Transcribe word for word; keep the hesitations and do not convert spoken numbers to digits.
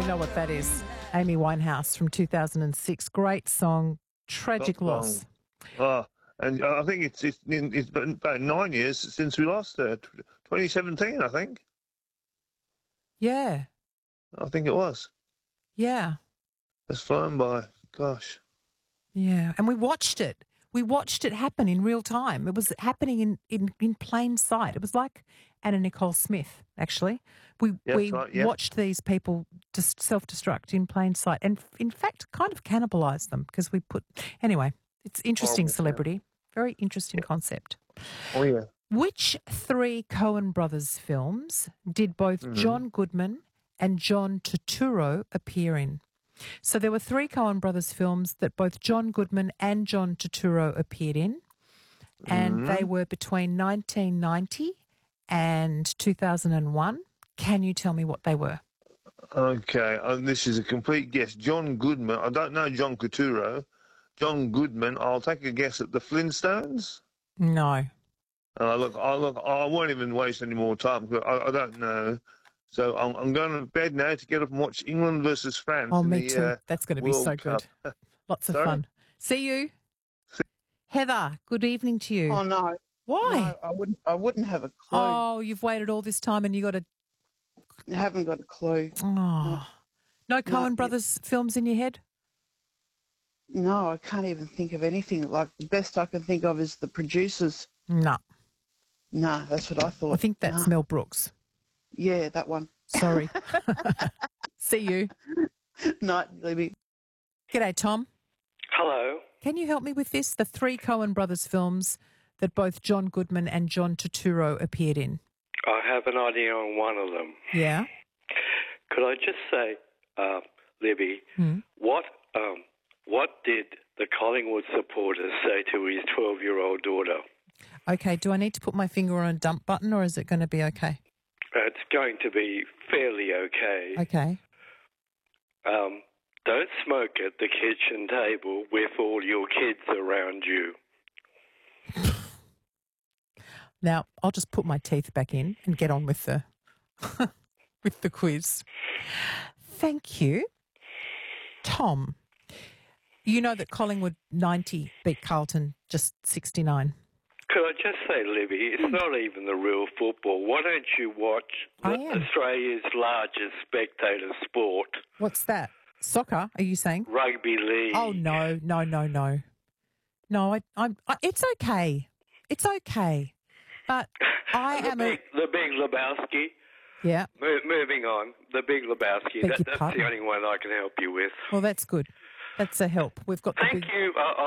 we know what that is. Amy Winehouse from two thousand six. Great song, tragic Top loss. song. Oh, and I think it's it's, it's been about nine years since we lost her. twenty seventeen, I think. Yeah, I think it was. yeah, It's flown by. Gosh. yeah. And we watched it. We watched it happen in real time. It was happening in, in, in plain sight. It was like Anna Nicole Smith, actually. We Yep, we right, yep. watched these people just self-destruct in plain sight and, in fact, kind of cannibalised them because we put... Anyway, it's interesting Horrible, celebrity. Very interesting concept. Oh, yeah. Which three Coen brothers films did both Mm-hmm. John Goodman and John Turturro appear in? So there were three Coen brothers films that both John Goodman and John Turturro appeared in, and Mm-hmm. they were between nineteen ninety and two thousand one. Can you tell me what they were? Okay, uh, this is a complete guess. John Goodman. I don't know John Couture. John Goodman. I'll take a guess at the Flintstones. No. Uh, look, I look. I won't even waste any more time because I, I don't know. So I'm, I'm going to bed now to get up and watch England versus France. Oh, in me the, too. Uh, That's going to be so World good. Cup. Lots of Sorry? fun. See you. Heather, good evening to you. Oh no! Why? No, I wouldn't. I wouldn't have a clue. Oh, you've waited all this time and you got a... I haven't got a clue. Oh. No Coen No. brothers films in your head? No, I can't even think of anything. Like the best I can think of is the producers. No. No, that's what I thought. I think that's No. Mel Brooks. Yeah, that one. Sorry. See you. Night, Libby. G'day, Tom. Hello. Can you help me with this? The three Coen brothers films that both John Goodman and John Turturro appeared in. I have an idea on one of them. Yeah? Could I just say, uh, Libby, Hmm. what um, what did the Collingwood supporters say to his twelve-year-old daughter? Okay, do I need to put my finger on a dump button or is it going to be okay? It's going to be fairly okay. Okay. Um, don't smoke at the kitchen table with all your kids around you. Now, I'll just put my teeth back in and get on with the with the quiz. Thank you. Tom, you know that Collingwood ninety beat Carlton just sixty-nine. Could I just say, Libby, it's not even the real football. Why don't you watch I the, am. Australia's largest spectator sport, What's that? Soccer, are you saying? rugby league? Oh, no, no, no, no. No, I, I'm, I, it's okay. It's okay. But I the am big, a... the Big Lebowski. Yeah, Mo- moving on, the Big Lebowski. Beg That, your that's pardon? the only one I can help you with. well, that's good. That's a help. We've got the Thank big... you. Uh,